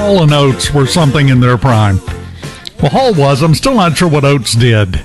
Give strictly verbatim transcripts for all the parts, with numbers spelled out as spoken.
Hall and Oates were something in their prime. Well, Hall was. I'm still not sure what Oates did.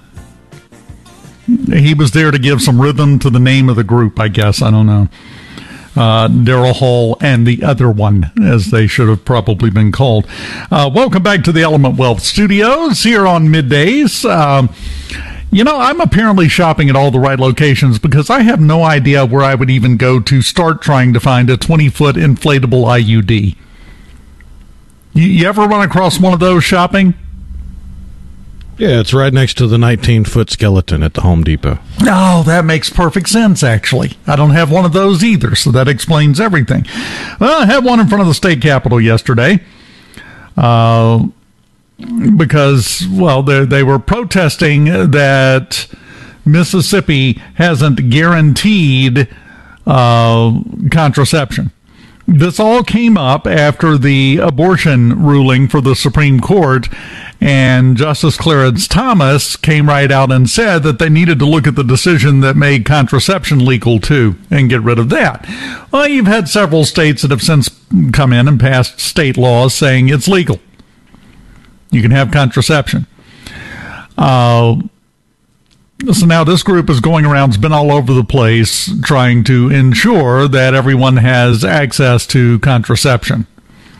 He was there to give some rhythm to the name of the group, I guess. I don't know. Uh, Daryl Hall and the other one, as they should have probably been called. Uh, welcome back to the Element Wealth Studios here on Middays. Um, you know, I'm apparently shopping at all the right locations because I have no idea where I would even go to start trying to find a twenty-foot inflatable I U D. You, you ever run across one of those shopping? Yeah, it's right next to the nineteen-foot skeleton at the Home Depot. Oh, that makes perfect sense, actually. I don't have one of those either, so that explains everything. Well, I had one in front of the state capitol yesterday uh, because, well, they, they were protesting that Mississippi hasn't guaranteed uh, contraception. This all came up after the abortion ruling for the Supreme Court, and Justice Clarence Thomas came right out and said that they needed to look at the decision that made contraception legal, too, and get rid of that. Well, you've had several states that have since come in and passed state laws saying it's legal. You can have contraception. Uh... So now this group is going around, it's been all over the place, trying to ensure that everyone has access to contraception.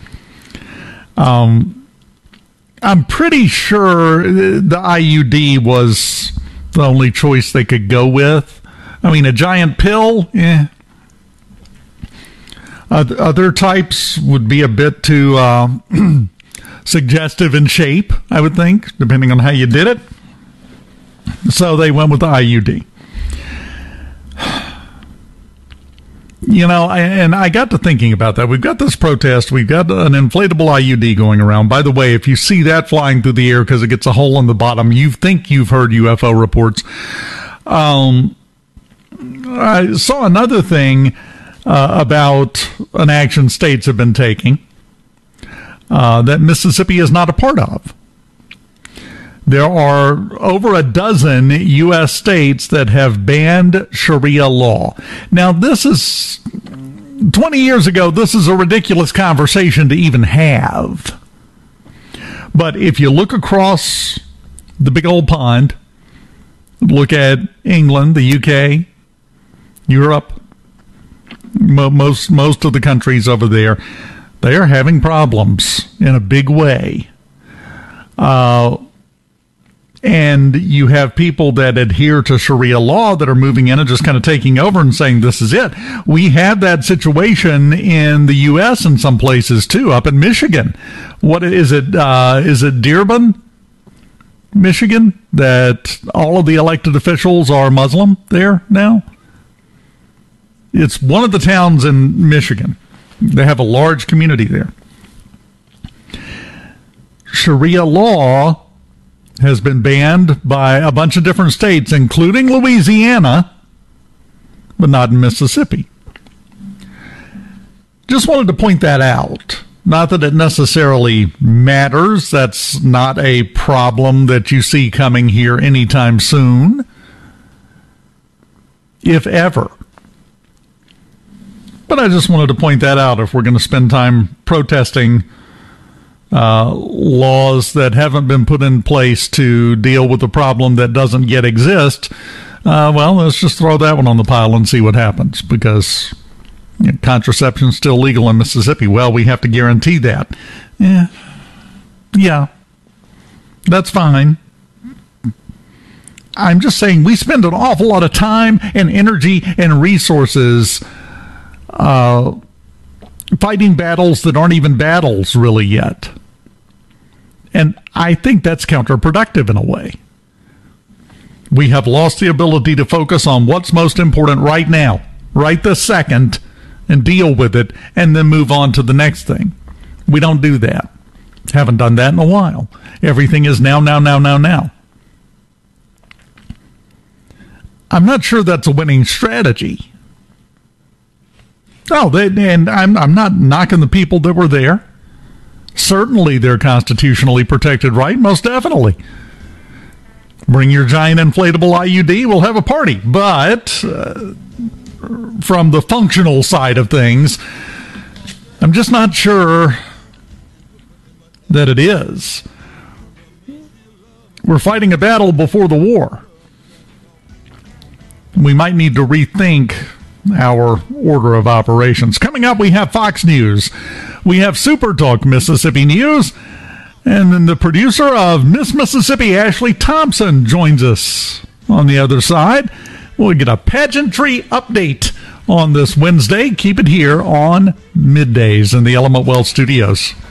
Um, I'm pretty sure the I U D was the only choice they could go with. I mean, a giant pill, eh. Other types would be a bit too uh, suggestive in shape, I would think, depending on how you did it. So they went with the I U D. You know, and I got to thinking about that. We've got this protest. We've got an inflatable I U D going around. By the way, if you see that flying through the air because it gets a hole in the bottom, you think you've heard U F O reports. Um, I saw another thing uh, about an action states have been taking uh, that Mississippi is not a part of. There are over a dozen U S states that have banned Sharia law. Now, this is, twenty years ago, this is a ridiculous conversation to even have. But if you look across the big old pond, look at England, the U K, Europe, mo- most, most of the countries over there, they are having problems in a big way. Uh, And you have people that adhere to Sharia law that are moving in and just kind of taking over and saying, this is it. We had that situation in the U S in some places, too, up in Michigan. What is it? Uh, is it Dearborn, Michigan, that all of the elected officials are Muslim there now? It's one of the towns in Michigan. They have a large community there. Sharia law has been banned by a bunch of different states, including Louisiana, but not in Mississippi. Just wanted to point that out. Not that it necessarily matters. That's not a problem that you see coming here anytime soon, if ever. But I just wanted to point that out if we're going to spend time protesting Uh, laws that haven't been put in place to deal with a problem that doesn't yet exist, uh, well, let's just throw that one on the pile and see what happens, because you know, contraception is still legal in Mississippi. Well, we have to guarantee that. Yeah, yeah, that's fine. I'm just saying we spend an awful lot of time and energy and resources uh, fighting battles that aren't even battles really yet. And I think that's counterproductive in a way. We have lost the ability to focus on what's most important right now, right this second, and deal with it, and then move on to the next thing. We don't do that. Haven't done that in a while. Everything is now, now, now, now, now. I'm not sure that's a winning strategy. Oh, they, and I'm I'm not knocking the people that were there. Certainly they're constitutionally protected right, most definitely. Bring your giant inflatable I U D, we'll have a party. But uh, from the functional side of things, I'm just not sure that it is. We're fighting a battle before the war. We might need to rethink our order of operations. Coming up, we have Fox News. We have Super Talk Mississippi News. And then the producer of Miss Mississippi, Ashley Thompson, joins us on the other side. We'll get a pageantry update on this Wednesday. Keep it here on Middays in the Element Wealth Studios.